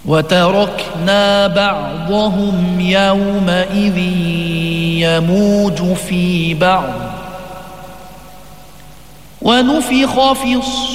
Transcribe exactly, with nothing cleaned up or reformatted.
وتركنا بعضهم يومئذ يموج في بعض ونفخ في الصور